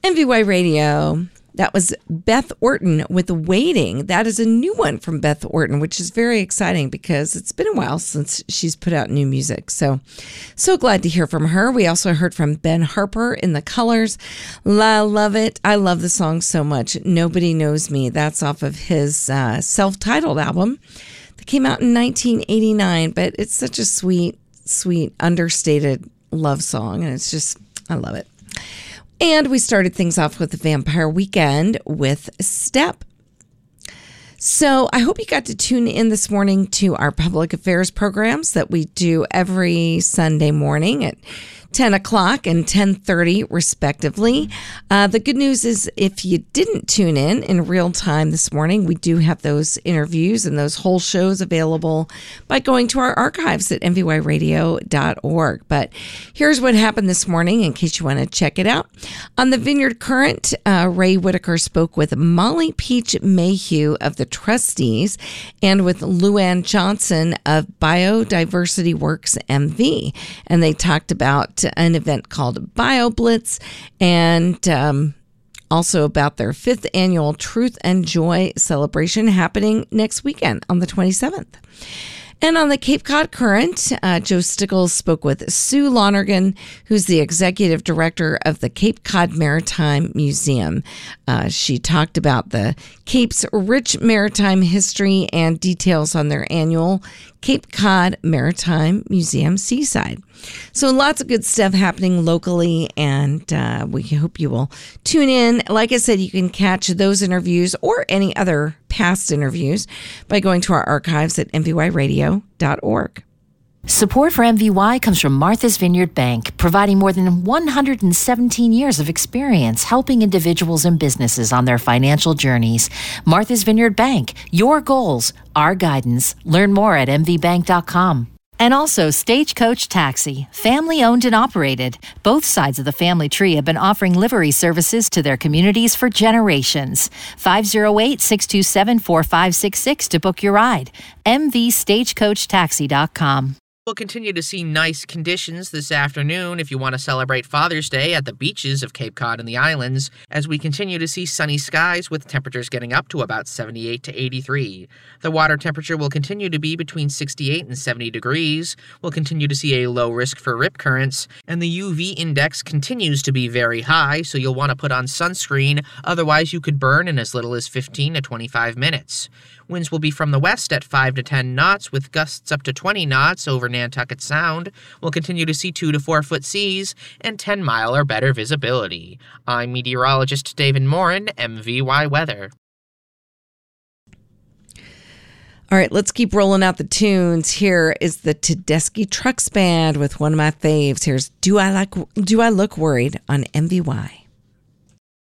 MVY Radio. That was Beth Orton with Waiting. That is a new one from Beth Orton, which is very exciting because it's been a while since she's put out new music. So glad to hear from her. We also heard from Ben Harper in The Colors. I love it. I love the song so much. Nobody Knows Me. That's off of his self-titled album that came out in 1989. But it's such a sweet, understated love song. And it's just, I love it. And we started things off with the Vampire Weekend with Step. So I hope you got to tune in this morning to our public affairs programs that we do every Sunday morning at 10 o'clock and 10:30 respectively. The good news is if you didn't tune in real time this morning, we do have those interviews and those whole shows available by going to our archives at mvyradio.org. But here's what happened this morning in case you want to check it out. On the Vineyard Current, Ray Whitaker spoke with Molly Peach Mayhew of the Trustees and with Luann Johnson of Biodiversity Works MV. And they talked about an event called BioBlitz and also about their 5th annual Truth and Joy celebration happening next weekend on the 27th. And on the Cape Cod Current, Joe Stickles spoke with Sue Lonergan, who's the executive director of the Cape Cod Maritime Museum. She talked about the Cape's rich maritime history and details on their annual Cape Cod Maritime Museum Seaside. So lots of good stuff happening locally, and we hope you will tune in. Like I said, you can catch those interviews or any other past interviews by going to our archives at mvyradio.org. Support for MVY comes from Martha's Vineyard Bank, providing more than 117 years of experience helping individuals and businesses on their financial journeys. Martha's Vineyard Bank, your goals, our guidance. Learn more at mvbank.com. And also Stagecoach Taxi, family owned and operated. Both sides of the family tree have been offering livery services to their communities for generations. 508-627-4566 to book your ride. mvstagecoachtaxi.com. We'll continue to see nice conditions this afternoon if you want to celebrate Father's Day at the beaches of Cape Cod and the islands, as we continue to see sunny skies with temperatures getting up to about 78 to 83. The water temperature will continue to be between 68 and 70 degrees. We'll continue to see a low risk for rip currents, and the UV index continues to be very high, so you'll want to put on sunscreen, otherwise you could burn in as little as 15 to 25 minutes. Winds will be from the west at 5 to 10 knots, with gusts up to 20 knots over Nantucket Sound. We'll continue to see 2 to 4 foot seas and 10-mile or better visibility. I'm meteorologist David Morin, MVY Weather. All right, let's keep rolling out the tunes. Here is the Tedeschi Trucks Band with one of my faves. Here's Do I Look Worried on MVY.